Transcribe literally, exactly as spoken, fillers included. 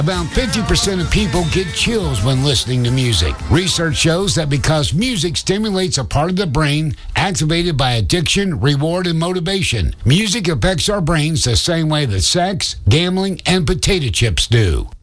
About fifty percent of people get chills when listening to music. Research shows that because music stimulates a part of the brain activated by addiction, reward, and motivation, music affects our brains the same way that sex, gambling, and potato chips do.